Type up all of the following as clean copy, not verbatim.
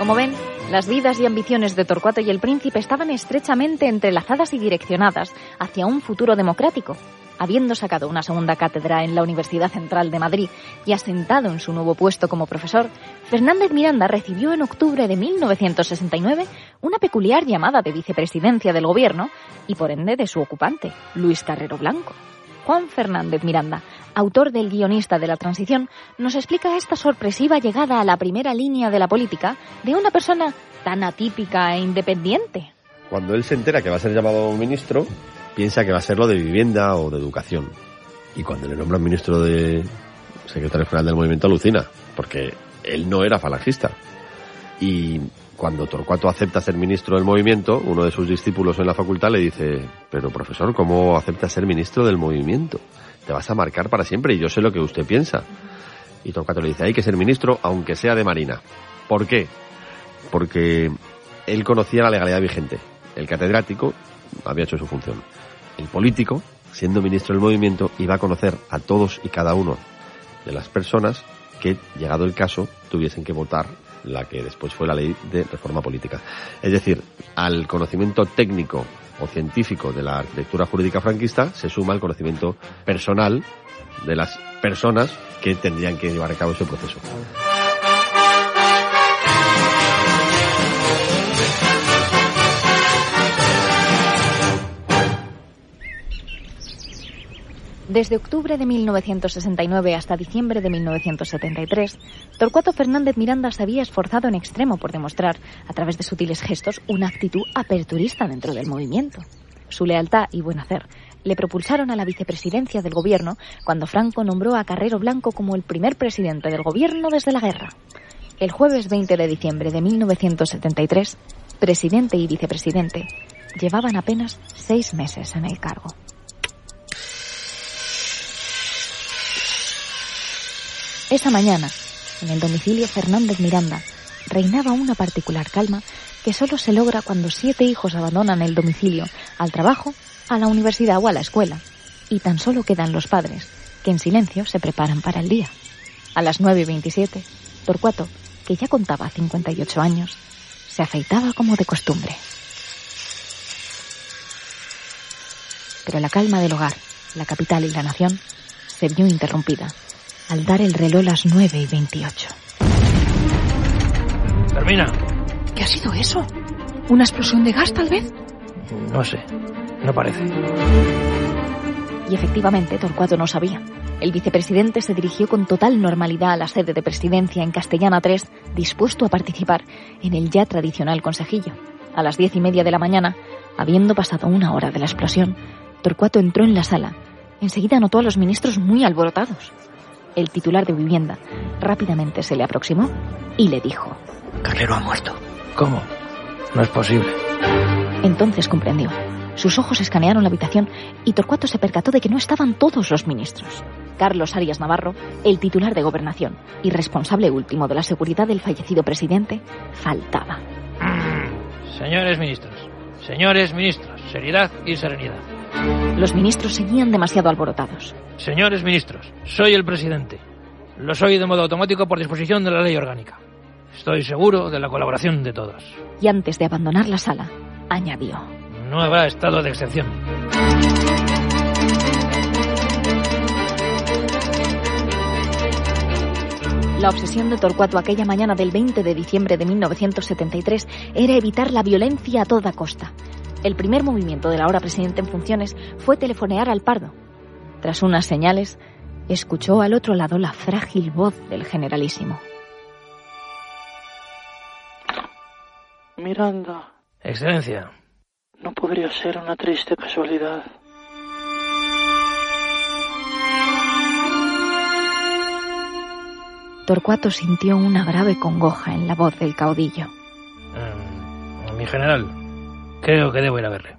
Como ven, las vidas y ambiciones de Torcuato y el Príncipe estaban estrechamente entrelazadas y direccionadas hacia un futuro democrático. Habiendo sacado una segunda cátedra en la Universidad Central de Madrid y asentado en su nuevo puesto como profesor, Fernández Miranda recibió en octubre de 1969 una peculiar llamada de vicepresidencia del gobierno y por ende de su ocupante, Luis Carrero Blanco. Juan Fernández Miranda, autor del Guionista de la Transición, nos explica esta sorpresiva llegada a la primera línea de la política de una persona tan atípica e independiente. Cuando él se entera que va a ser llamado ministro, piensa que va a ser lo de vivienda o de educación. Y cuando le nombran ministro de secretario general del movimiento, alucina, porque él no era falangista. Y cuando Torcuato acepta ser ministro del movimiento, uno de sus discípulos en la facultad le dice: pero profesor, ¿cómo aceptas ser ministro del movimiento? Te vas a marcar para siempre y yo sé lo que usted piensa. Y Torcuato le dice: hay que ser ministro aunque sea de Marina. ¿Por qué? Porque él conocía la legalidad vigente. El catedrático había hecho su función. El político, siendo ministro del movimiento, iba a conocer a todos y cada uno de las personas que, llegado el caso, tuviesen que votar la que después fue la ley de reforma política. Es decir, al conocimiento técnico o científico de la arquitectura jurídica franquista se suma el conocimiento personal de las personas que tendrían que llevar a cabo ese proceso. Desde octubre de 1969 hasta diciembre de 1973, Torcuato Fernández Miranda se había esforzado en extremo por demostrar, a través de sutiles gestos, una actitud aperturista dentro del movimiento. Su lealtad y buen hacer le propulsaron a la vicepresidencia del gobierno cuando Franco nombró a Carrero Blanco como el primer presidente del gobierno desde la guerra. El jueves 20 de diciembre de 1973, presidente y vicepresidente llevaban apenas 6 meses en el cargo. Esa mañana, en el domicilio Fernández Miranda, reinaba una particular calma que solo se logra cuando 7 hijos abandonan el domicilio al trabajo, a la universidad o a la escuela, y tan solo quedan los padres, que en silencio se preparan para el día. A las 9:27, Torcuato, que ya contaba 58 años, se afeitaba como de costumbre. Pero la calma del hogar, la capital y la nación se vio interrumpida al dar el reloj las 9:28. Termina. ¿Qué ha sido eso? ¿Una explosión de gas, tal vez? No sé, no parece. Y efectivamente, Torcuato no sabía. El vicepresidente se dirigió con total normalidad a la sede de presidencia en Castellana 3, dispuesto a participar en el ya tradicional consejillo. A las 10:30 de la mañana, habiendo pasado 1 hora de la explosión, Torcuato entró en la sala. Enseguida notó a los ministros muy alborotados. El titular de vivienda rápidamente se le aproximó y le dijo: Carrero ha muerto. ¿Cómo? No es posible. Entonces comprendió. Sus ojos escanearon la habitación y Torcuato se percató de que no estaban todos los ministros. Carlos Arias Navarro, el titular de Gobernación y responsable último de la seguridad del fallecido presidente, faltaba. Señores ministros, seriedad y serenidad. Los ministros seguían demasiado alborotados. Señores ministros, soy el presidente. Lo soy de modo automático por disposición de la ley orgánica. Estoy seguro de la colaboración de todos. Y antes de abandonar la sala, añadió: no habrá estado de excepción. La obsesión de Torcuato aquella mañana del 20 de diciembre de 1973 era evitar la violencia a toda costa. El primer movimiento del ahora presidente en funciones fue telefonear al Pardo. Tras unas señales, escuchó al otro lado la frágil voz del generalísimo. Miranda. Excelencia. No podría ser una triste casualidad. Torcuato sintió una grave congoja en la voz del caudillo. Mi general, creo que debo ir a verle.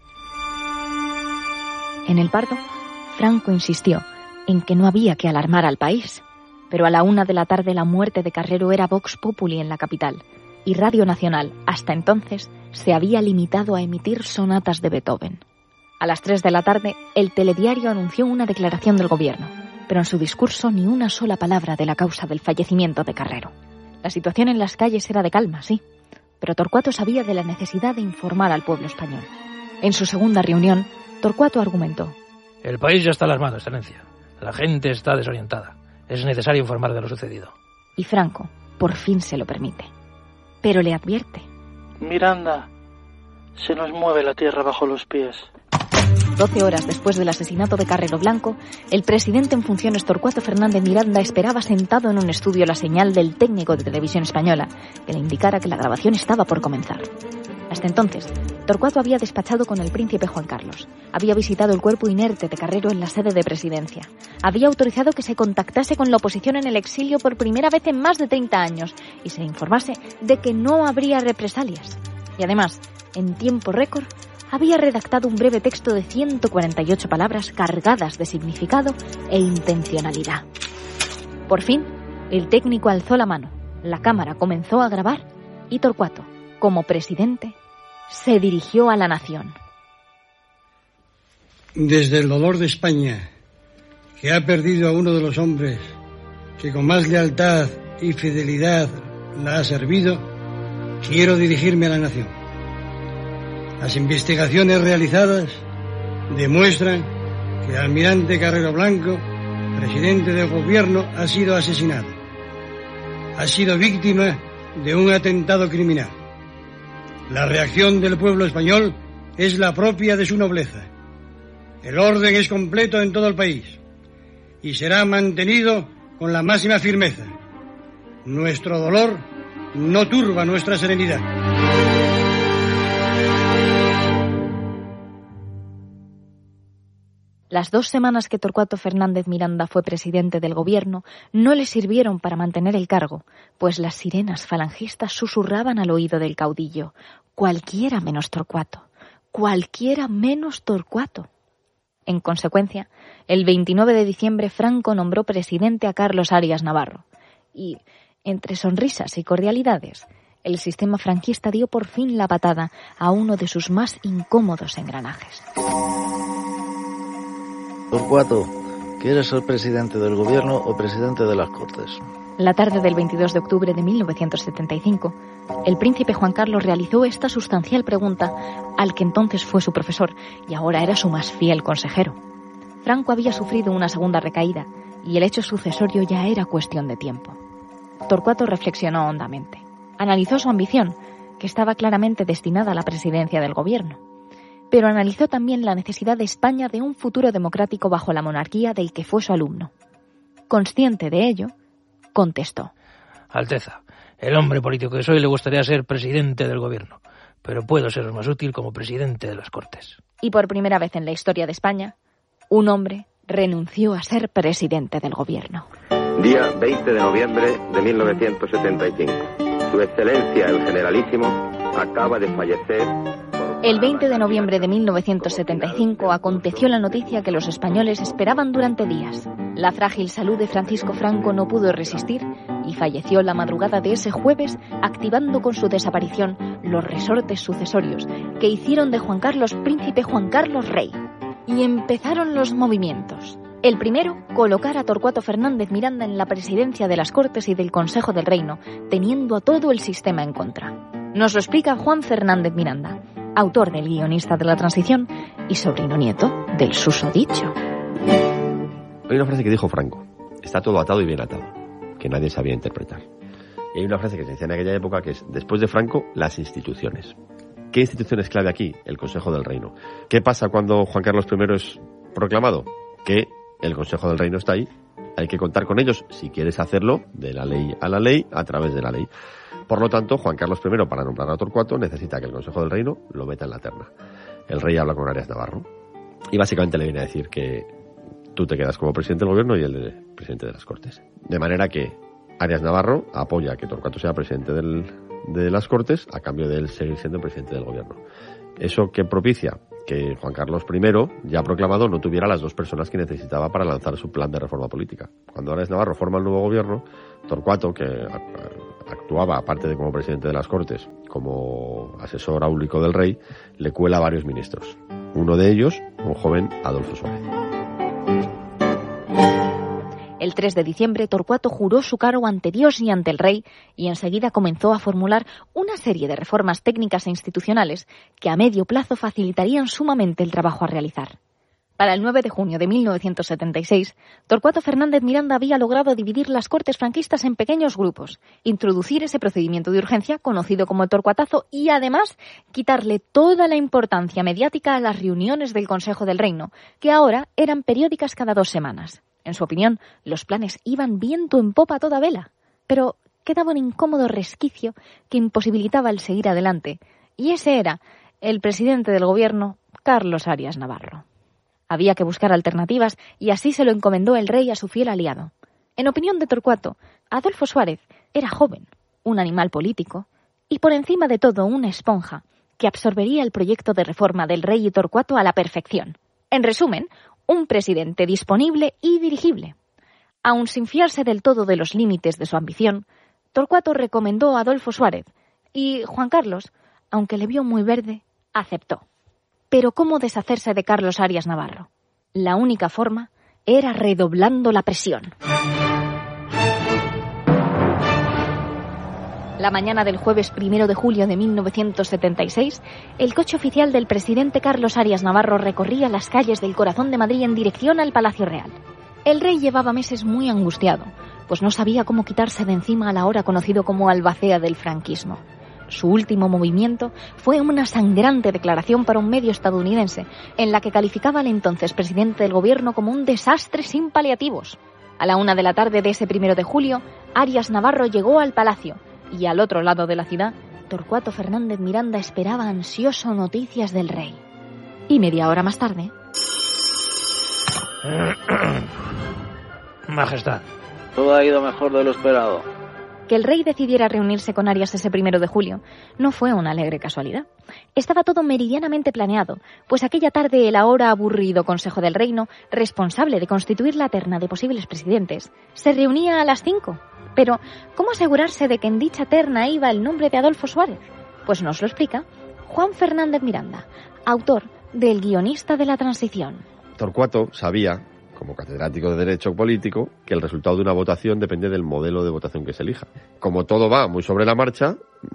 En el Pardo, Franco insistió en que no había que alarmar al país, pero a la 1 de la tarde la muerte de Carrero era Vox Populi en la capital, y Radio Nacional, hasta entonces, se había limitado a emitir sonatas de Beethoven. A las 3 de la tarde, el telediario anunció una declaración del gobierno, pero en su discurso ni una sola palabra de la causa del fallecimiento de Carrero. La situación en las calles era de calma, sí, pero Torcuato sabía de la necesidad de informar al pueblo español. En su segunda reunión, Torcuato argumentó: el país ya está alarmado, Excelencia. La gente está desorientada. Es necesario informar de lo sucedido. Y Franco, por fin se lo permite. Pero le advierte: Miranda, se nos mueve la tierra bajo los pies. 12 horas después del asesinato de Carrero Blanco, el presidente en funciones Torcuato Fernández Miranda esperaba sentado en un estudio la señal del técnico de Televisión Española, que le indicara que la grabación estaba por comenzar. Hasta entonces, Torcuato había despachado con el príncipe Juan Carlos, había visitado el cuerpo inerte de Carrero en la sede de Presidencia, había autorizado que se contactase con la oposición en el exilio por primera vez en más de 30 años y se informase de que no habría represalias. Y además, en tiempo récord, había redactado un breve texto de 148 palabras cargadas de significado e intencionalidad. Por fin, el técnico alzó la mano, la cámara comenzó a grabar y Torcuato, como presidente, se dirigió a la nación. Desde el dolor de España, que ha perdido a uno de los hombres que con más lealtad y fidelidad la ha servido, quiero dirigirme a la nación. Las investigaciones realizadas demuestran que el almirante Carrero Blanco, presidente del gobierno, ha sido asesinado. Ha sido víctima de un atentado criminal. La reacción del pueblo español es la propia de su nobleza. El orden es completo en todo el país y será mantenido con la máxima firmeza. Nuestro dolor no turba nuestra serenidad. Las 2 semanas que Torcuato Fernández Miranda fue presidente del gobierno no le sirvieron para mantener el cargo, pues las sirenas falangistas susurraban al oído del caudillo: cualquiera menos Torcuato, cualquiera menos Torcuato. En consecuencia, el 29 de diciembre Franco nombró presidente a Carlos Arias Navarro y, entre sonrisas y cordialidades, el sistema franquista dio por fin la patada a uno de sus más incómodos engranajes. Torcuato, ¿quieres ser presidente del gobierno o presidente de las Cortes? La tarde del 22 de octubre de 1975, el príncipe Juan Carlos realizó esta sustancial pregunta al que entonces fue su profesor y ahora era su más fiel consejero. Franco había sufrido una segunda recaída y el hecho sucesorio ya era cuestión de tiempo. Torcuato reflexionó hondamente. Analizó su ambición, que estaba claramente destinada a la presidencia del gobierno. Pero analizó también la necesidad de España de un futuro democrático bajo la monarquía del que fue su alumno. Consciente de ello, contestó: Alteza, el hombre político que soy le gustaría ser presidente del gobierno, pero puedo seros más útil como presidente de las Cortes. Y por primera vez en la historia de España, un hombre renunció a ser presidente del gobierno. Día 20 de noviembre de 1975. Su Excelencia el Generalísimo acaba de fallecer. El 20 de noviembre de 1975 aconteció la noticia que los españoles esperaban durante días. La frágil salud de Francisco Franco no pudo resistir y falleció la madrugada de ese jueves, activando con su desaparición los resortes sucesorios que hicieron de Juan Carlos príncipe Juan Carlos rey. Y empezaron los movimientos. El primero, colocar a Torcuato Fernández Miranda en la presidencia de las Cortes y del Consejo del Reino, teniendo a todo el sistema en contra. Nos lo explica Juan Fernández Miranda, autor del Guionista de la Transición y sobrino nieto del susodicho. Hay una frase que dijo Franco: está todo atado y bien atado, que nadie sabía interpretar. Y hay una frase que se decía en aquella época que es: después de Franco, las instituciones. ¿Qué institución es clave aquí? El Consejo del Reino. ¿Qué pasa cuando Juan Carlos I es proclamado? Que el Consejo del Reino está ahí, hay que contar con ellos si quieres hacerlo de la ley, a través de la ley. Por lo tanto, Juan Carlos I, para nombrar a Torcuato, necesita que el Consejo del Reino lo meta en la terna. El rey habla con Arias Navarro y básicamente le viene a decir que tú te quedas como presidente del gobierno y él de presidente de las Cortes. De manera que Arias Navarro apoya que Torcuato sea presidente de las Cortes a cambio de él seguir siendo presidente del gobierno. ¿Eso qué propicia? Que Juan Carlos I, ya proclamado, no tuviera las dos personas que necesitaba para lanzar su plan de reforma política. Cuando Arias Navarro forma el nuevo gobierno, Torcuato, que actuaba, aparte de como presidente de las Cortes, como asesor áulico del rey, le cuela a varios ministros. Uno de ellos, un joven Adolfo Suárez. El 3 de diciembre, Torcuato juró su cargo ante Dios y ante el rey y enseguida comenzó a formular una serie de reformas técnicas e institucionales que a medio plazo facilitarían sumamente el trabajo a realizar. Para el 9 de junio de 1976, Torcuato Fernández Miranda había logrado dividir las Cortes franquistas en pequeños grupos, introducir ese procedimiento de urgencia conocido como el Torcuatazo y, además, quitarle toda la importancia mediática a las reuniones del Consejo del Reino, que ahora eran periódicas cada 2 semanas. En su opinión, los planes iban viento en popa a toda vela, pero quedaba un incómodo resquicio que imposibilitaba el seguir adelante, y ese era el presidente del gobierno, Carlos Arias Navarro. Había que buscar alternativas y así se lo encomendó el rey a su fiel aliado. En opinión de Torcuato, Adolfo Suárez era joven, un animal político y por encima de todo una esponja que absorbería el proyecto de reforma del rey y Torcuato a la perfección. En resumen, un presidente disponible y dirigible. Aun sin fiarse del todo de los límites de su ambición, Torcuato recomendó a Adolfo Suárez y Juan Carlos, aunque le vio muy verde, aceptó. Pero ¿cómo deshacerse de Carlos Arias Navarro? La única forma era redoblando la presión. La mañana del jueves 1 de julio de 1976, el coche oficial del presidente Carlos Arias Navarro recorría las calles del corazón de Madrid en dirección al Palacio Real. El rey llevaba meses muy angustiado, pues no sabía cómo quitarse de encima al ahora conocido como albacea del franquismo. Su último movimiento fue una sangrante declaración para un medio estadounidense, en la que calificaba al entonces presidente del gobierno como un desastre sin paliativos. A la 1 de la tarde de ese 1 de julio, Arias Navarro llegó al palacio, y al otro lado de la ciudad, Torcuato Fernández Miranda esperaba ansioso noticias del rey. Y media hora más tarde... Majestad. Todo ha ido mejor de lo esperado. Que el rey decidiera reunirse con Arias ese 1 de julio no fue una alegre casualidad. Estaba todo meridianamente planeado, pues aquella tarde el ahora aburrido Consejo del Reino, responsable de constituir la terna de posibles presidentes, se reunía a las 5. Pero, ¿cómo asegurarse de que en dicha terna iba el nombre de Adolfo Suárez? Pues nos lo explica Juan Fernández Miranda, autor del Guionista de la Transición. Torcuato sabía, como catedrático de Derecho Político, que el resultado de una votación depende del modelo de votación que se elija. Como todo va muy sobre la marcha,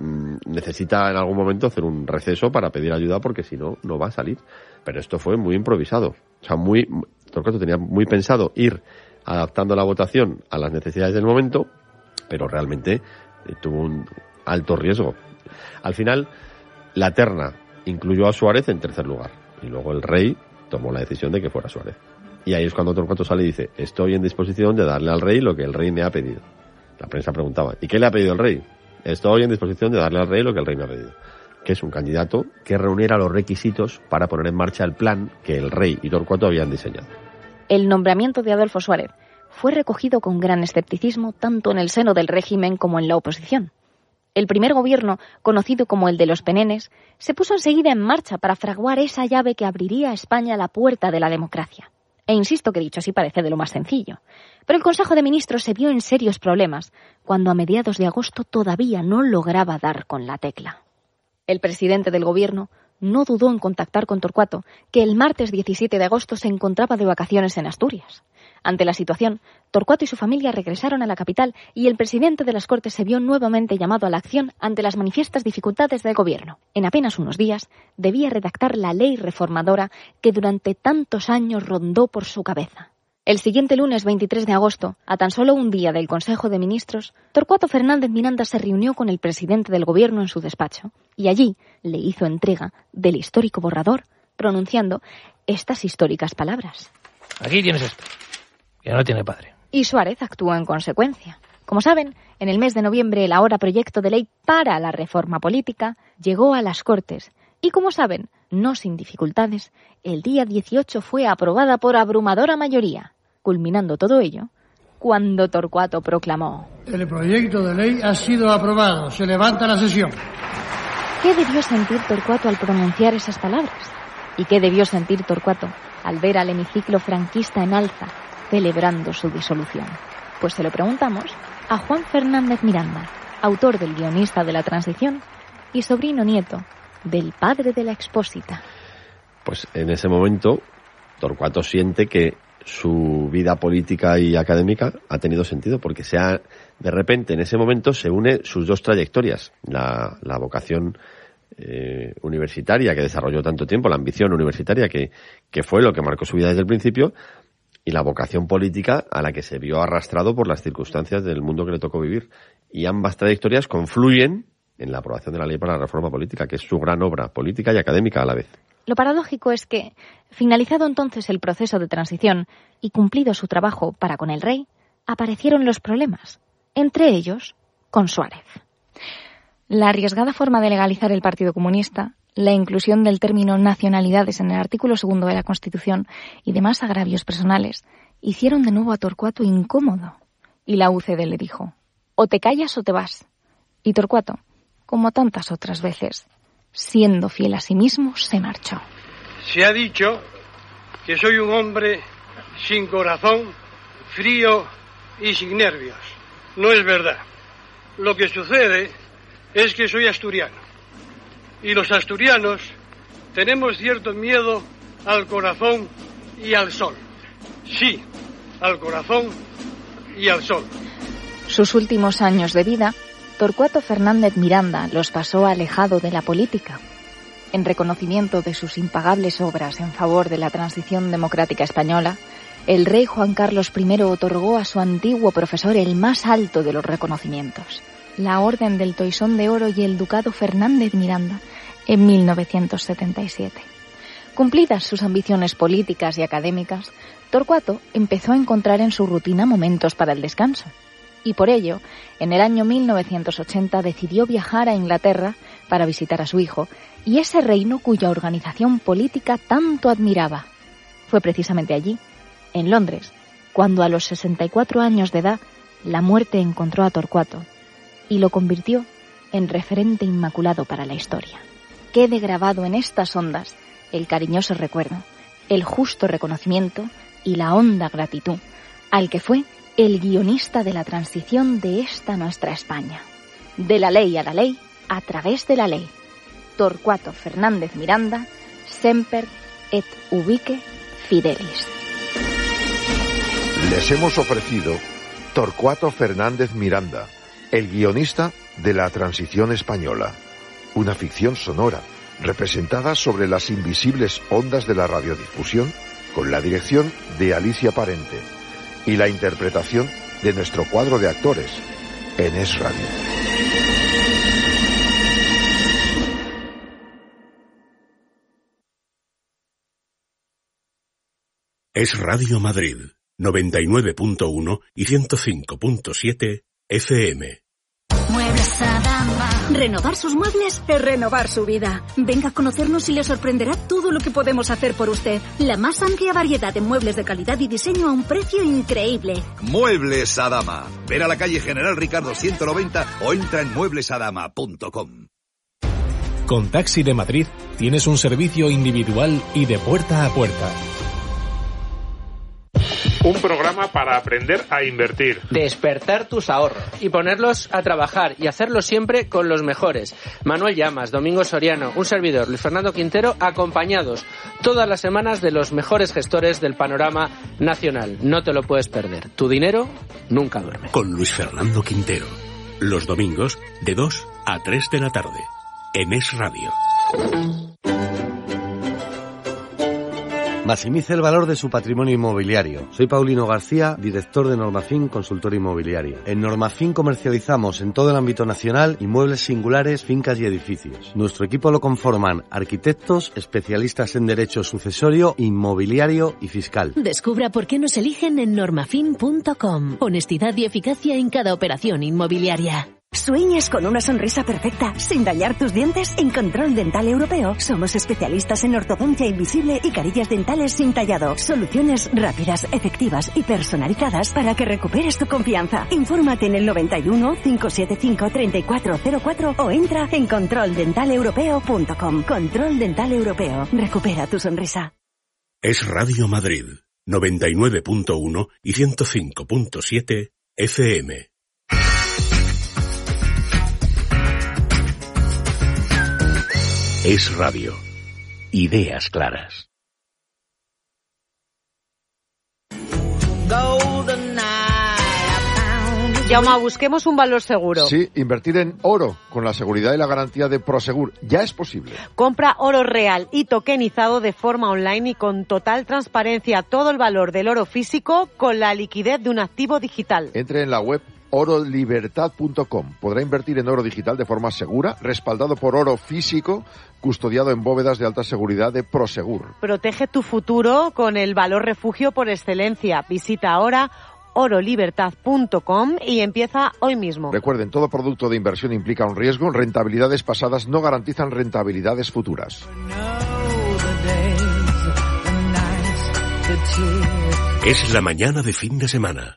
necesita en algún momento hacer un receso para pedir ayuda porque si no, no va a salir. Pero esto fue muy improvisado. O sea, Torcuato tenía muy pensado ir adaptando la votación a las necesidades del momento, pero realmente tuvo un alto riesgo. Al final, la terna incluyó a Suárez en tercer lugar y luego el rey tomó la decisión de que fuera Suárez. Y ahí es cuando Torcuato sale y dice: estoy en disposición de darle al rey lo que el rey me ha pedido. La prensa preguntaba: ¿y qué le ha pedido el rey? Estoy en disposición de darle al rey lo que el rey me ha pedido. Que es un candidato que reuniera los requisitos para poner en marcha el plan que el rey y Torcuato habían diseñado. El nombramiento de Adolfo Suárez fue recogido con gran escepticismo tanto en el seno del régimen como en la oposición. El primer gobierno, conocido como el de los Penenes, se puso enseguida en marcha para fraguar esa llave que abriría a España la puerta de la democracia. E insisto que dicho así parece de lo más sencillo. Pero el Consejo de Ministros se vio en serios problemas cuando a mediados de agosto todavía no lograba dar con la tecla. El presidente del gobierno no dudó en contactar con Torcuato, que el martes 17 de agosto se encontraba de vacaciones en Asturias. Ante la situación, Torcuato y su familia regresaron a la capital y el presidente de las Cortes se vio nuevamente llamado a la acción ante las manifiestas dificultades del gobierno. En apenas unos días debía redactar la ley reformadora que durante tantos años rondó por su cabeza. El siguiente lunes 23 de agosto, a tan solo un día del Consejo de Ministros, Torcuato Fernández Miranda se reunió con el presidente del gobierno en su despacho y allí le hizo entrega del histórico borrador, pronunciando estas históricas palabras. Aquí tienes esto, que no tiene padre. Y Suárez actuó en consecuencia. Como saben, en el mes de noviembre el ahora proyecto de ley para la reforma política llegó a las Cortes y, como saben, no sin dificultades, el día 18 fue aprobada por abrumadora mayoría, culminando todo ello cuando Torcuato proclamó: el proyecto de ley ha sido aprobado. Se levanta la sesión. ¿Qué debió sentir Torcuato al pronunciar esas palabras? ¿Y qué debió sentir Torcuato al ver al hemiciclo franquista en alza celebrando su disolución? Pues se lo preguntamos a Juan Fernández Miranda, autor del Guionista de la Transición y sobrino nieto del padre de la Expósita. Pues en ese momento Torcuato siente que su vida política y académica ha tenido sentido, porque de repente en ese momento se une sus dos trayectorias, la vocación universitaria que desarrolló tanto tiempo, la ambición universitaria que fue lo que marcó su vida desde el principio, y la vocación política a la que se vio arrastrado por las circunstancias del mundo que le tocó vivir. Y ambas trayectorias confluyen en la aprobación de la Ley para la Reforma Política, que es su gran obra política y académica a la vez. Lo paradójico es que, finalizado entonces el proceso de transición y cumplido su trabajo para con el rey, aparecieron los problemas, entre ellos con Suárez. La arriesgada forma de legalizar el Partido Comunista, la inclusión del término nacionalidades en el artículo 2 de la Constitución y demás agravios personales hicieron de nuevo a Torcuato incómodo. Y la UCD le dijo: o te callas o te vas. Y Torcuato, como tantas otras veces, siendo fiel a sí mismo, se marchó. Se ha dicho que soy un hombre sin corazón, frío y sin nervios. No es verdad. Lo que sucede es que soy asturiano. Y los asturianos tenemos cierto miedo al corazón y al sol. Sí, al corazón y al sol. Sus últimos años de vida, Torcuato Fernández Miranda los pasó alejado de la política. En reconocimiento de sus impagables obras en favor de la transición democrática española, el rey Juan Carlos I otorgó a su antiguo profesor el más alto de los reconocimientos, la Orden del Toisón de Oro y el Ducado Fernández Miranda, en 1977. Cumplidas sus ambiciones políticas y académicas, Torcuato empezó a encontrar en su rutina momentos para el descanso. Y por ello, en el año 1980 decidió viajar a Inglaterra para visitar a su hijo y ese reino cuya organización política tanto admiraba. Fue precisamente allí, en Londres, cuando a los 64 años de edad la muerte encontró a Torcuato y lo convirtió en referente inmaculado para la historia. Quede grabado en estas ondas el cariñoso recuerdo, el justo reconocimiento y la honda gratitud al que fue el guionista de la transición de esta nuestra España. De la ley a la ley, a través de la ley. Torcuato Fernández Miranda, semper et ubique fidelis. Les hemos ofrecido Torcuato Fernández Miranda, el guionista de la transición española. Una ficción sonora, representada sobre las invisibles ondas de la radiodifusión, con la dirección de Alicia Parente y la interpretación de nuestro cuadro de actores en Es Radio. Es Radio Madrid, 99.1 y 105.7 FM. Muebles Adama. Renovar sus muebles es renovar su vida. Venga a conocernos y le sorprenderá todo lo que podemos hacer por usted. La más amplia variedad de muebles de calidad y diseño a un precio increíble. Muebles Adama. Ven a la calle General Ricardo 190 o entra en mueblesadama.com. Con Taxi de Madrid tienes un servicio individual y de puerta a puerta. Un programa para aprender a invertir. Despertar tus ahorros y ponerlos a trabajar y hacerlo siempre con los mejores. Manuel Llamas, Domingo Soriano, un servidor, Luis Fernando Quintero, acompañados todas las semanas de los mejores gestores del panorama nacional. No te lo puedes perder. Tu dinero nunca duerme. Con Luis Fernando Quintero. Los domingos de 2 a 3 de la tarde. En Es Radio. Maximice el valor de su patrimonio inmobiliario. Soy Paulino García, director de Normafin Consultora Inmobiliaria. En Normafin comercializamos en todo el ámbito nacional inmuebles singulares, fincas y edificios. Nuestro equipo lo conforman arquitectos, especialistas en derecho sucesorio, inmobiliario y fiscal. Descubra por qué nos eligen en normafin.com. Honestidad y eficacia en cada operación inmobiliaria. ¿Sueñas con una sonrisa perfecta sin dañar tus dientes? En Control Dental Europeo somos especialistas en ortodoncia invisible y carillas dentales sin tallado. Soluciones rápidas, efectivas y personalizadas para que recuperes tu confianza. Infórmate en el 91 575 3404 o entra en controldentalepropeo.com. Control Dental Europeo. Recupera tu sonrisa. Es Radio Madrid, 99.1 y 105.7 FM. Es Radio. Ideas claras. Jaume, busquemos un valor seguro. Sí, invertir en oro con la seguridad y la garantía de Prosegur. Ya es posible. Compra oro real y tokenizado de forma online y con total transparencia todo el valor del oro físico con la liquidez de un activo digital. Entre en la web orolibertad.com. Podrá invertir en oro digital de forma segura, respaldado por oro físico, custodiado en bóvedas de alta seguridad de Prosegur. Protege tu futuro con el valor refugio por excelencia. Visita ahora orolibertad.com y empieza hoy mismo. Recuerden, todo producto de inversión implica un riesgo. Rentabilidades pasadas no garantizan rentabilidades futuras. Es la mañana de fin de semana.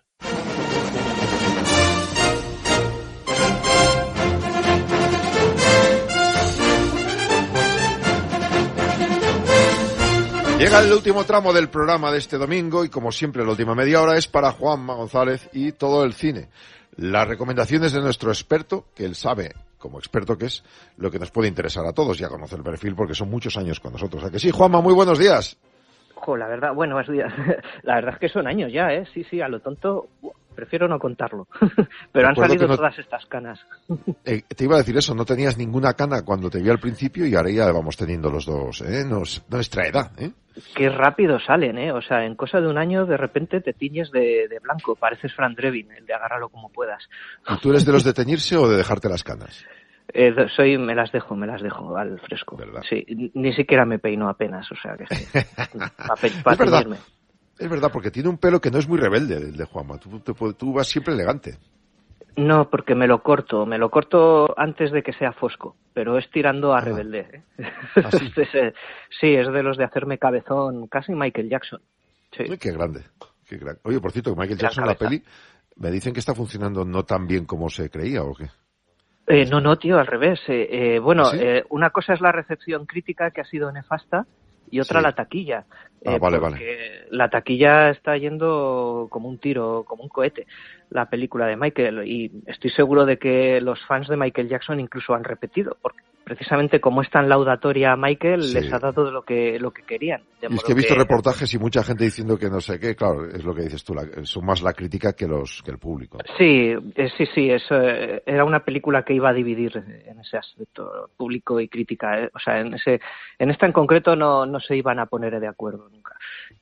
Llega el último tramo del programa de este domingo y, como siempre, la última media hora es para Juanma González y todo el cine. Las recomendaciones de nuestro experto, que él sabe, como experto que es, lo que nos puede interesar a todos. Ya conoce el perfil porque son muchos años con nosotros. ¿A que sí, Juanma? Muy buenos días. La verdad, buenos días. La verdad es que son años ya, ¿eh? Sí, a lo tonto prefiero no contarlo. Pero han salido todas estas canas. Te iba a decir eso, no tenías ninguna cana cuando te vi al principio y ahora ya vamos teniendo los dos, ¿eh? Nuestra edad, ¿eh? Qué rápido salen, ¿eh? O sea, en cosa de un año de repente te tiñes de blanco. Pareces Fran Drebin, el de agárralo como puedas. ¿Y tú eres de los de teñirse o de dejarte las canas? Me las dejo al fresco. ¿Verdad? Sí, ni siquiera me peino apenas, o sea que para teñirme. Es verdad, porque tiene un pelo que no es muy rebelde el de Juanma. Tú vas siempre elegante. No, porque me lo corto antes de que sea fosco, pero es tirando a rebelde. ¿Ah, sí? Sí, es de los de hacerme cabezón, casi Michael Jackson. Sí. Uy, qué grande. Oye, por cierto, Michael Jackson, la peli, me dicen que está funcionando no tan bien como se creía, ¿o qué? No, tío, al revés. Bueno, ¿sí? Una cosa es la recepción crítica, que ha sido nefasta, y otra la taquilla. Vale. La taquilla está yendo como un tiro, como un cohete, la película de Michael, y estoy seguro de que los fans de Michael Jackson incluso han repetido, porque precisamente como es tan laudatoria a Michael, les ha dado lo que querían. Y es que he visto reportajes y mucha gente diciendo que no sé qué, claro, es lo que dices tú, son más la crítica que el público. Sí, eso era una película que iba a dividir en ese aspecto, público y crítica, o sea, en esta en concreto no se iban a poner de acuerdo nunca.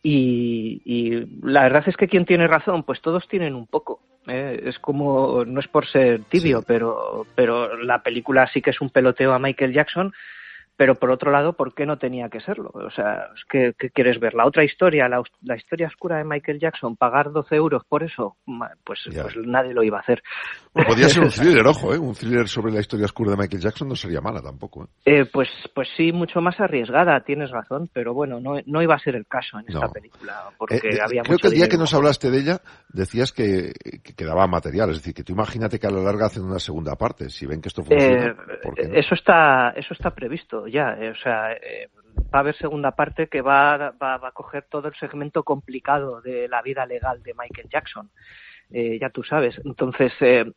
Y la verdad es que quien tiene razón, pues todos tienen un poco. Es como, no es por ser tibio, sí, pero la película sí que es un peloteo a Michael Jackson, pero por otro lado, ¿por qué no tenía que serlo? O sea, ¿qué quieres ver? La otra historia, la historia oscura de Michael Jackson, pagar 12 euros por eso, pues nadie lo iba a hacer. Podría ser un thriller, ojo, un thriller sobre la historia oscura de Michael Jackson no sería mala tampoco. Pues sí, mucho más arriesgada, tienes razón, pero bueno, no iba a ser el caso en esta película, porque había creo que el día que nos hablaste de ella, decías que daba material, es decir, que tú imagínate que a la larga hacen una segunda parte, si ven que esto funciona, ¿por qué no? Eso está previsto ya, o sea, va a haber segunda parte que va a coger todo el segmento complicado de la vida legal de Michael Jackson, ya tú sabes. Entonces,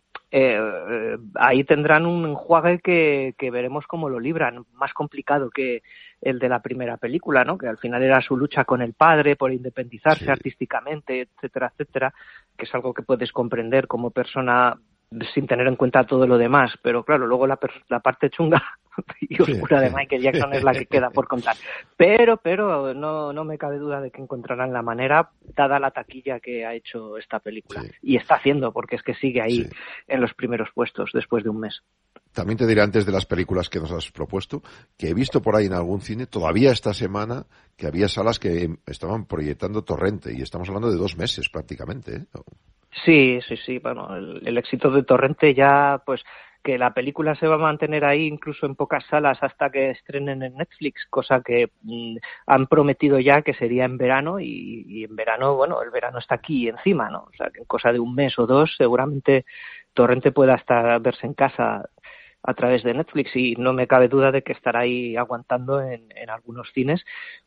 ahí tendrán un enjuague que veremos cómo lo libran, más complicado que el de la primera película, ¿no? Que al final era su lucha con el padre por independizarse artísticamente, etcétera, etcétera, que es algo que puedes comprender como persona sin tener en cuenta todo lo demás, pero claro, luego la parte chunga y oscura de Michael Jackson es la que queda por contar. Pero no me cabe duda de que encontrarán la manera, dada la taquilla que ha hecho esta película. Sí. Y está haciendo, porque es que sigue ahí en los primeros puestos después de un mes. También te diré, antes de las películas que nos has propuesto, que he visto por ahí en algún cine, todavía esta semana, que había salas que estaban proyectando Torrente, y estamos hablando de 2 meses prácticamente, ¿eh? Sí. Bueno, el éxito de Torrente ya, pues, que la película se va a mantener ahí incluso en pocas salas hasta que estrenen en Netflix, cosa que han prometido ya que sería en verano, y en verano, bueno, el verano está aquí encima, ¿no? O sea, que en cosa de un mes o 2 seguramente Torrente pueda verse en casa a través de Netflix y no me cabe duda de que estará ahí aguantando en algunos cines.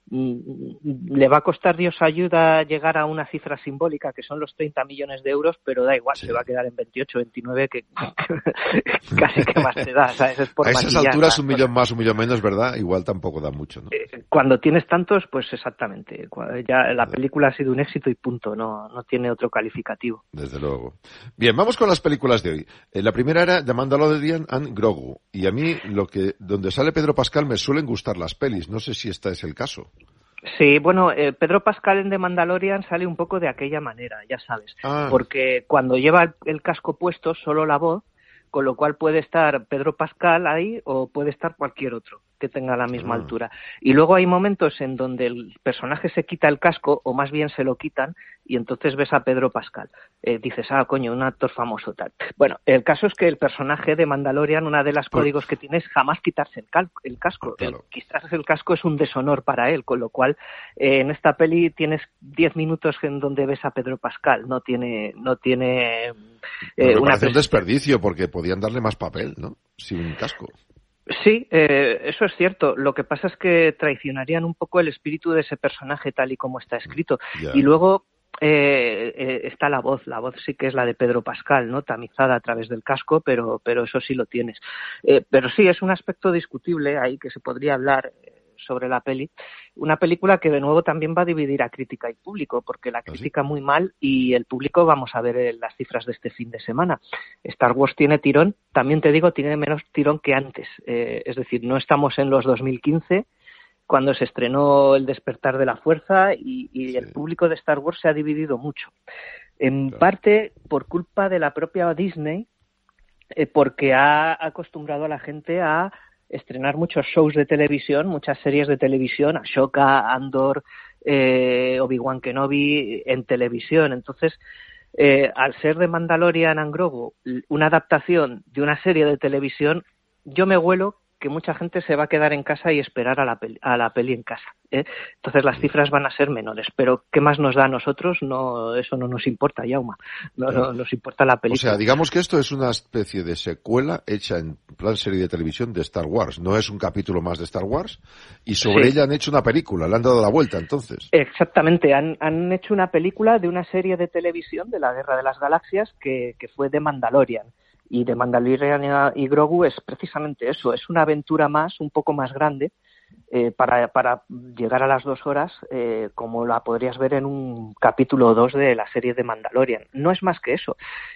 Le va a costar Dios ayuda llegar a una cifra simbólica que son los 30 millones de euros, pero da igual, se va a quedar en 28, 29, que casi que más te da. ¿Sabes? Es por a esas maquillar, alturas un millón más, un millón menos, ¿verdad? Igual tampoco da mucho, ¿no? Cuando tienes tantos, pues exactamente. Ya la película ha sido un éxito y punto, no tiene otro calificativo. Desde luego. Bien, vamos con las películas de hoy. La primera era The Mandalorian and Grogu, y a mí donde sale Pedro Pascal me suelen gustar las pelis, no sé si este es el caso. Sí, bueno, Pedro Pascal en The Mandalorian sale un poco de aquella manera, ya sabes, porque cuando lleva el casco puesto, solo la voz, con lo cual puede estar Pedro Pascal ahí o puede estar cualquier otro que tenga la misma altura. Y luego hay momentos en donde el personaje se quita el casco, o más bien se lo quitan, y entonces ves a Pedro Pascal. Dices, coño, un actor famoso, tal. Bueno, el caso es que el personaje de Mandalorian, una de las códigos que tiene es jamás quitarse el casco. Claro. Quitarse el casco es un deshonor para él, con lo cual en esta peli tienes 10 minutos en donde ves a Pedro Pascal. No tiene me parece un desperdicio, porque podían darle más papel, ¿no? Sin casco. Sí, eso es cierto. Lo que pasa es que traicionarían un poco el espíritu de ese personaje tal y como está escrito. Yeah. Y luego está la voz sí que es la de Pedro Pascal, ¿no? Tamizada a través del casco, pero eso sí lo tienes. Pero sí, es un aspecto discutible ahí que se podría hablar sobre la peli. Una película que de nuevo también va a dividir a crítica y público, porque la crítica muy mal y el público, vamos a ver las cifras de este fin de semana. Star Wars tiene tirón, también te digo, tiene menos tirón que antes. Es decir, no estamos en los 2015, cuando se estrenó El despertar de la fuerza, y el público de Star Wars se ha dividido mucho. En parte por culpa de la propia Disney, porque ha acostumbrado a la gente a estrenar muchos shows de televisión, muchas series de televisión, Ahsoka, Andor, Obi-Wan Kenobi en televisión. Entonces, al ser de Mandalorian and Grogu una adaptación de una serie de televisión, yo me huelo que mucha gente se va a quedar en casa y esperar a la peli en casa, ¿eh? Entonces las cifras van a ser menores, pero ¿qué más nos da a nosotros? No, eso no nos importa, Jaume. No nos importa la película. O sea, digamos que esto es una especie de secuela hecha en plan serie de televisión de Star Wars. No es un capítulo más de Star Wars, y sobre ella han hecho una película, le han dado la vuelta entonces. Exactamente, han hecho una película de una serie de televisión de la Guerra de las Galaxias que fue de Mandalorian. Y de Mandalorian y Grogu es precisamente eso, es una aventura más, un poco más grande, para llegar a las 2 horas, como la podrías ver en un capítulo 2 de la serie de Mandalorian. No es más que eso.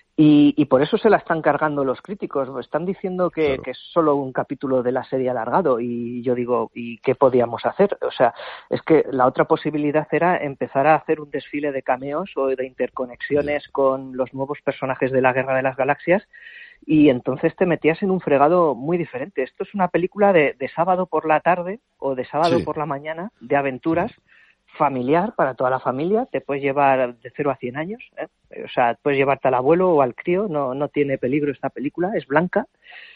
Y por eso se la están cargando los críticos. Están diciendo que es solo un capítulo de la serie alargado. Y yo digo, ¿y qué podíamos hacer? O sea, es que la otra posibilidad era empezar a hacer un desfile de cameos o de interconexiones con los nuevos personajes de la Guerra de las Galaxias, y entonces te metías en un fregado muy diferente. Esto es una película de sábado por la tarde o de sábado por la mañana, de aventuras, familiar para toda la familia. Te puedes llevar de 0 a 100 años, ¿eh? O sea, puedes llevarte al abuelo o al crío, no tiene peligro esta película, es blanca.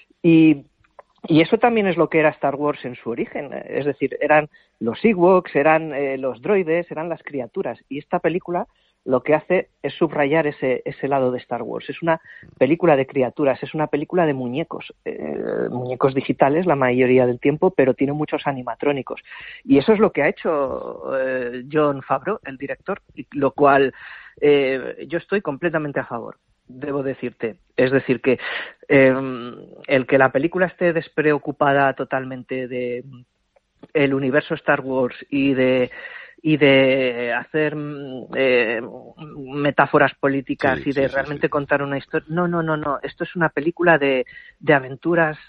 Y eso también es lo que era Star Wars en su origen, es decir, eran los Ewoks, eran los droides, eran las criaturas, y esta película lo que hace es subrayar ese lado de Star Wars. Es una película de criaturas, es una película de muñecos digitales la mayoría del tiempo, pero tiene muchos animatrónicos. Y eso es lo que ha hecho Jon Favreau, el director, lo cual yo estoy completamente a favor, debo decirte. Es decir, que el que la película esté despreocupada totalmente de el universo Star Wars y de hacer metáforas políticas y de realmente contar una historia. No. Esto es una película de aventuras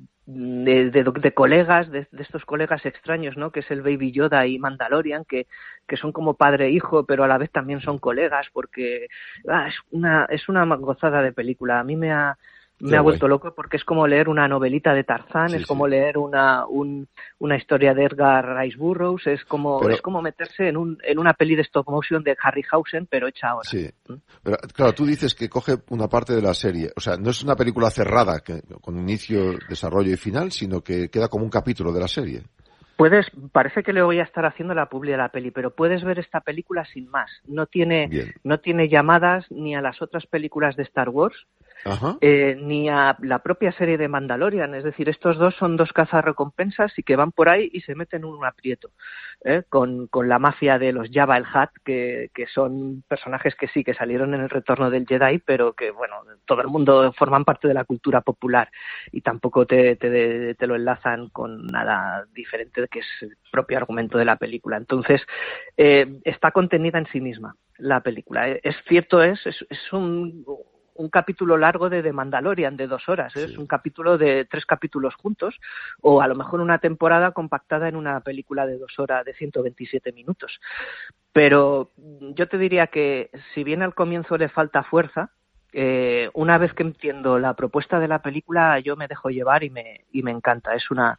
de colegas, de estos colegas extraños, ¿no? Que es el Baby Yoda y Mandalorian, que son como padre e hijo, pero a la vez también son colegas, porque es una gozada de película. A mí me ha vuelto loco, porque es como leer una novelita de Tarzán, es como leer una historia de Edgar Rice Burroughs, es como meterse en una peli de stop motion de Harryhausen, pero hecha ahora. Sí, pero claro, tú dices que coge una parte de la serie, o sea, no es una película cerrada con inicio, desarrollo y final, sino que queda como un capítulo de la serie. Parece que le voy a estar haciendo la publi a la peli, pero puedes ver esta película sin más. No tiene llamadas ni a las otras películas de Star Wars, ni a la propia serie de Mandalorian. Es decir, estos dos son dos cazarrecompensas y que van por ahí y se meten en un aprieto, con la mafia de los Jabba el Hutt, que son personajes que sí, que salieron en el Retorno del Jedi, pero que, bueno, todo el mundo forman parte de la cultura popular y tampoco te lo enlazan con nada diferente, que es el propio argumento de la película. Entonces, está contenida en sí misma la película. Es cierto, es un capítulo largo de Mandalorian de 2 horas, es un capítulo de 3 capítulos juntos, o a lo mejor una temporada compactada en una película de 2 horas, de 127 minutos. Pero yo te diría que si bien al comienzo le falta fuerza, una vez que entiendo la propuesta de la película, yo me dejo llevar y me encanta.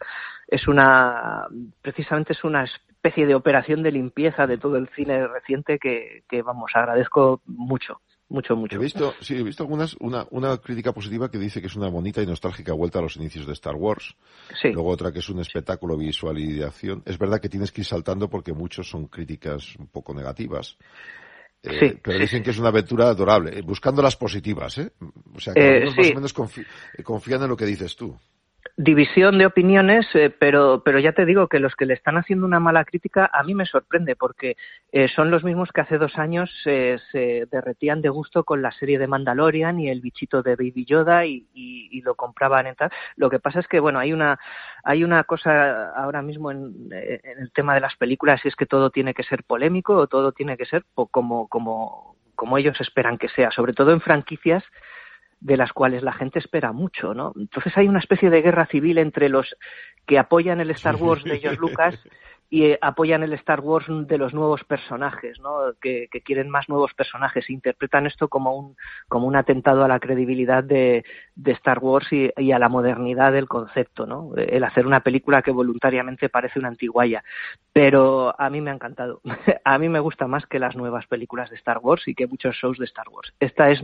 Precisamente es una especie de operación de limpieza de todo el cine reciente que vamos, agradezco mucho. Mucho. He visto algunas, una crítica positiva que dice que es una bonita y nostálgica vuelta a los inicios de Star Wars. Sí. Luego otra que es un espectáculo visual y de acción. Es verdad que tienes que ir saltando porque muchos son críticas un poco negativas. Pero dicen que es una aventura adorable, buscando las positivas, O sea, que algunos más o menos confían en lo que dices tú. División de opiniones, pero ya te digo que los que le están haciendo una mala crítica a mí me sorprende, porque son los mismos que hace 2 años se derretían de gusto con la serie de Mandalorian y el bichito de Baby Yoda y lo compraban en tal. Lo que pasa es que, bueno, hay una cosa ahora mismo en el tema de las películas, y es que todo tiene que ser polémico o todo tiene que ser como ellos esperan que sea, sobre todo en franquicias de las cuales la gente espera mucho, ¿no? Entonces hay una especie de guerra civil entre los que apoyan el Star Wars de George Lucas y apoyan el Star Wars de los nuevos personajes, ¿no? Que quieren más nuevos personajes, interpretan esto como un atentado a la credibilidad de Star Wars y a la modernidad del concepto, ¿no? El hacer una película que voluntariamente parece una antiguaya. Pero a mí me ha encantado. A mí me gusta más que las nuevas películas de Star Wars y que muchos shows de Star Wars. Este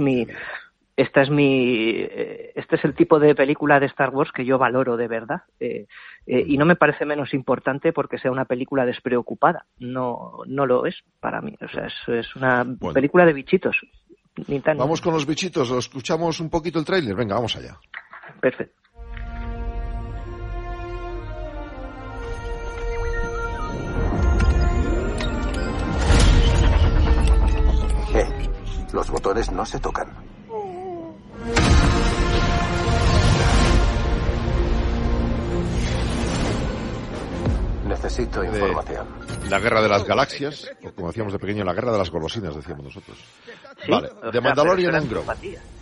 es el tipo de película de Star Wars que yo valoro de verdad, y no me parece menos importante porque sea una película despreocupada. No lo es para mí. O sea, es una película de bichitos. Vamos con los bichitos. Escuchamos un poquito el tráiler. Venga, vamos allá. Perfecto. Los botones no se tocan. Necesito información. La guerra de las galaxias, o como decíamos de pequeño, la guerra de las golosinas, decíamos nosotros. ¿Sí? Vale, de Mandalorian and Grogu.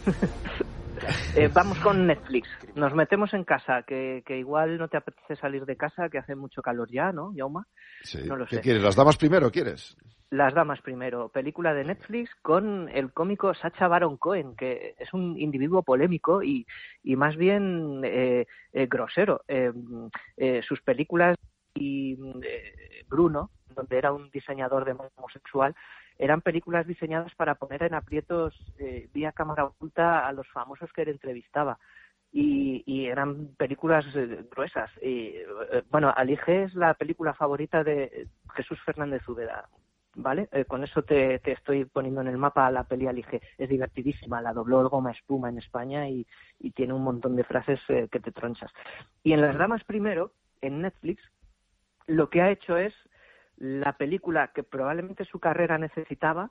Vamos con Netflix. Nos metemos en casa, que igual no te apetece salir de casa, que hace mucho calor ya, ¿no, Jaume? Sí. No lo sé. ¿Qué quieres? ¿Las damas primero quieres? Las damas primero. Película de Netflix con el cómico Sacha Baron Cohen, que es un individuo polémico y más bien grosero. Sus películas y Bruno, donde era un diseñador de moda homosexual, eran películas diseñadas para poner en aprietos vía cámara oculta a los famosos que él entrevistaba. Y eran películas gruesas. Bueno, Alige es la película favorita de Jesús Fernández Úbeda, ¿vale? Con eso te estoy poniendo en el mapa la peli Alige. Es divertidísima, la dobló el Goma Espuma en España y tiene un montón de frases que te tronchas. Y en Las damas primero, en Netflix, lo que ha hecho es la película que probablemente su carrera necesitaba,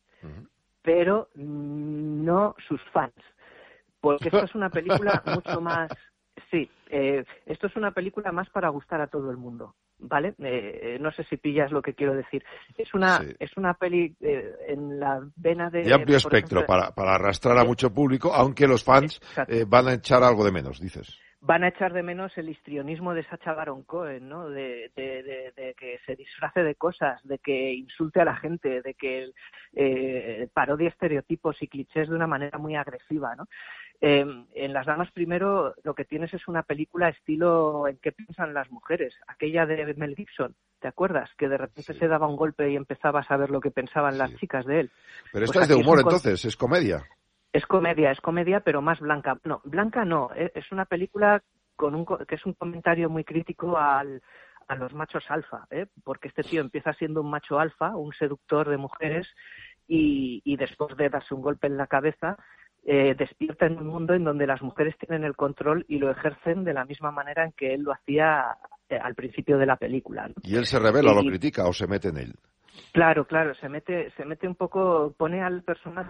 pero no sus fans. Porque esto es una película mucho más... Sí, esto es una película más para gustar a todo el mundo, ¿vale? No sé si pillas lo que quiero decir. Es una peli en la vena de... De amplio espectro, ejemplo, para arrastrar a mucho público, aunque los fans van a echar algo de menos, dices. Van a echar de menos el histrionismo de Sacha Baron Cohen, ¿no? De que se disfrace de cosas, de que insulte a la gente, de que parodie estereotipos y clichés de una manera muy agresiva, ¿no? En Las damas primero lo que tienes es una película estilo ¿En qué piensan las mujeres? Aquella de Mel Gibson, ¿te acuerdas? Que de repente se daba un golpe y empezaba a saber lo que pensaban las chicas de él. Pero esta es de humor, entonces, es comedia. Es comedia, pero más blanca. No, blanca no. Es una película que es un comentario muy crítico a los machos alfa, porque este tío empieza siendo un macho alfa, un seductor de mujeres, y después de darse un golpe en la cabeza, despierta en un mundo en donde las mujeres tienen el control y lo ejercen de la misma manera en que él lo hacía al principio de la película, ¿no? Y él se revela, lo critica o se mete en él. Claro, se mete un poco, pone al personaje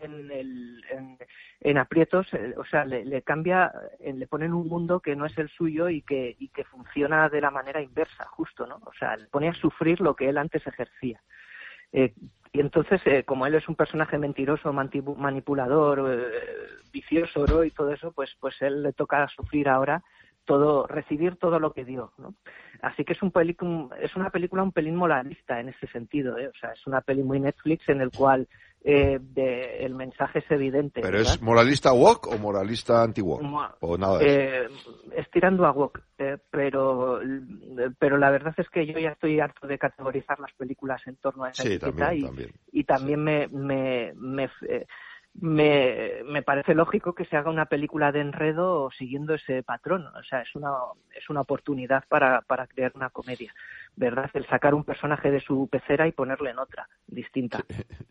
en aprietos, o sea, le cambia, le pone en un mundo que no es el suyo y que funciona de la manera inversa, justo, ¿no? O sea, le pone a sufrir lo que él antes ejercía. Y entonces, como él es un personaje mentiroso, manipulador, vicioso, ¿no? Y todo eso, pues él le toca sufrir ahora recibir todo lo que dio, ¿no? Así que es una película un pelín moralista en ese sentido, ¿eh? O sea, es una peli muy Netflix en el cual el mensaje es evidente. ¿Pero ¿verdad? es moralista woke o moralista anti-woke? ¿O nada de eso? Es tirando a woke, pero la verdad es que yo ya estoy harto de categorizar las películas en torno a esa etiqueta también. Y también me parece lógico que se haga una película de enredo siguiendo ese patrón. O sea, es una oportunidad para crear una comedia, ¿verdad? El sacar un personaje de su pecera y ponerle en otra distinta.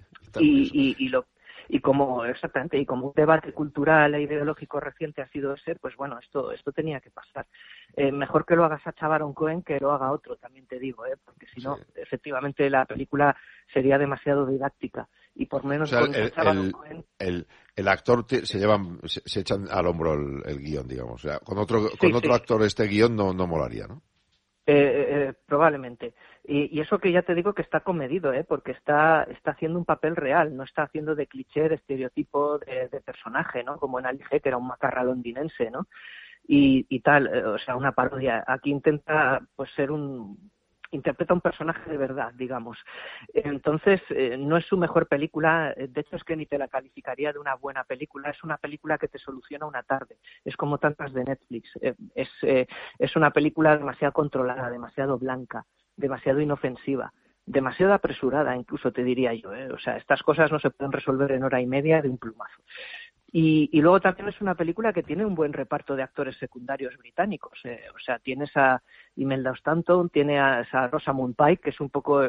Y como un debate cultural e ideológico reciente ha sido ese, pues bueno, esto tenía que pasar. Mejor que lo haga Sacha Baron Cohen que lo haga otro, también te digo, porque si no, efectivamente la película sería demasiado didáctica. Y por menos, o sea, con Sacha Baron Cohen, el actor se echan al hombro el guión, digamos. O sea, con otro actor este guión no molaría, ¿no? Probablemente. Y eso que ya te digo que está comedido, porque está haciendo un papel real, no está haciendo de cliché, de estereotipo de personaje, ¿no? Como en Ali G, que era un macarra londinense, ¿no? Y tal, o sea, una parodia. Aquí intenta pues interpreta un personaje de verdad, digamos. Entonces, no es su mejor película, de hecho es que ni te la calificaría de una buena película, es una película que te soluciona una tarde, es como tantas de Netflix, es una película demasiado controlada, demasiado blanca, demasiado inofensiva, demasiado apresurada, incluso te diría yo, O sea, estas cosas no se pueden resolver en hora y media de un plumazo. Y luego también es una película que tiene un buen reparto de actores secundarios británicos. O sea, tienes a Imelda Stanton, tiene a Rosamund Pike, que es un poco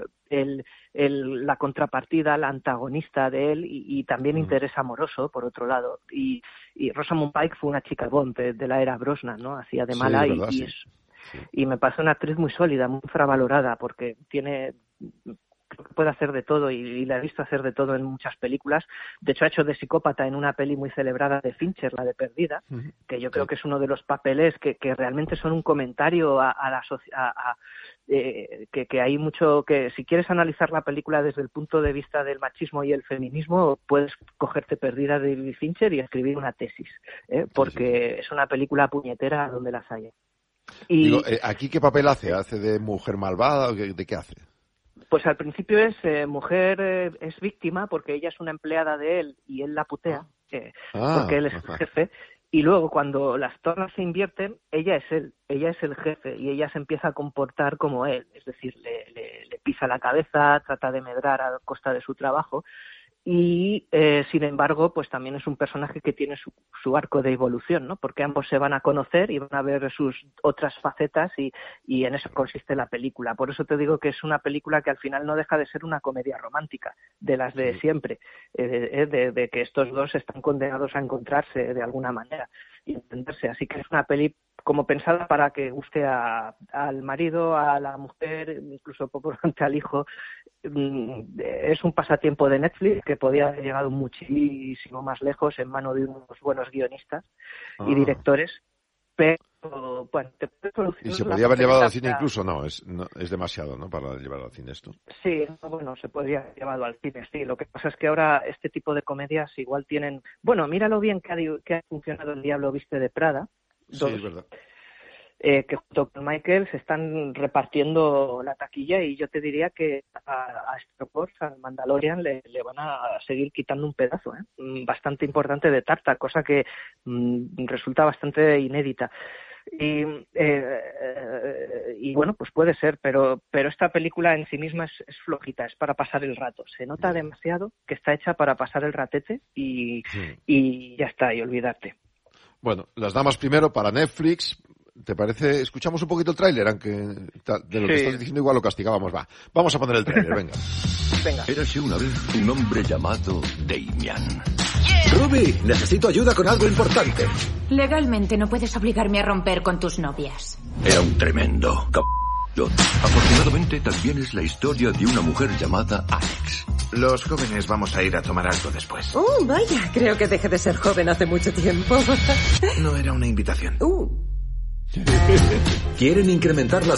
la contrapartida, la antagonista de él, y también interés amoroso, por otro lado. Y Rosamund Pike fue una chica Bond de la era Brosnan, ¿no? Hacía de mala, y me parece una actriz muy sólida, muy infravalorada, porque creo que puede hacer de todo y la he visto hacer de todo en muchas películas. De hecho, ha hecho de psicópata en una peli muy celebrada de Fincher, la de Perdida, que yo creo que es uno de los papeles que realmente son un comentario a la sociedad, que hay mucho, que si quieres analizar la película desde el punto de vista del machismo y el feminismo, puedes cogerte Perdida de David Fincher y escribir una tesis, porque es una película puñetera donde las haya. ¿Aquí qué papel hace? ¿Hace de mujer malvada o de qué hace? Pues al principio es es víctima porque ella es una empleada de él y él la putea, porque él es su jefe. Y luego cuando las tornas se invierten, ella es el jefe y ella se empieza a comportar como él. Es decir, le pisa la cabeza, trata de medrar a costa de su trabajo. Y sin embargo, pues también es un personaje que tiene su arco de evolución, ¿no? Porque ambos se van a conocer y van a ver sus otras facetas y en eso consiste la película. Por eso te digo que es una película que al final no deja de ser una comedia romántica, de las de siempre, de que estos dos están condenados a encontrarse de alguna manera y entenderse. Así que es una peli como pensada para que guste al marido, a la mujer, incluso probablemente al hijo. Es un pasatiempo de Netflix que podía haber llegado muchísimo más lejos en mano de unos buenos guionistas y directores, pero bueno, y se podía haber llevado al cine incluso, no, es demasiado, ¿no? Para llevarlo al cine esto. Sí, bueno, se podría haber llevado al cine, sí. Lo que pasa es que ahora este tipo de comedias igual tienen, bueno, míralo bien que ha funcionado El Diablo Viste de Prada. Sí, es verdad. Que junto con Michael se están repartiendo la taquilla y yo te diría que a Star Wars, al Mandalorian, le van a seguir quitando un pedazo bastante importante de tarta, cosa que resulta bastante inédita. Y bueno, pues puede ser, pero esta película en sí misma es flojita, es para pasar el rato. Se nota demasiado que está hecha para pasar el ratete y ya está, y olvidarte. Bueno, Las Damas primero para Netflix. ¿Te parece? Escuchamos un poquito el tráiler, aunque de lo que estás diciendo igual lo castigábamos. Vamos a poner el tráiler, venga. Érase una vez un hombre llamado Damian. Ruby, necesito ayuda con algo importante. Legalmente no puedes obligarme a romper con tus novias. Era un tremendo Afortunadamente también es la historia de una mujer llamada Alex. Los jóvenes vamos a ir a tomar algo después. Oh, vaya, creo que dejé de ser joven hace mucho tiempo. No era una invitación. ¿Quieren incrementar las